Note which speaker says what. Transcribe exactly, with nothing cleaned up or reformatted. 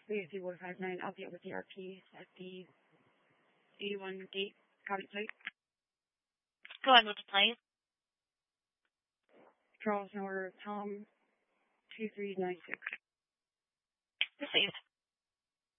Speaker 1: Lead two one five nine, I'll be with the R P at the eighty-one gate, copy plate.
Speaker 2: Go ahead with the plate.
Speaker 1: Charles North, Tom, two three nine six.
Speaker 2: Received.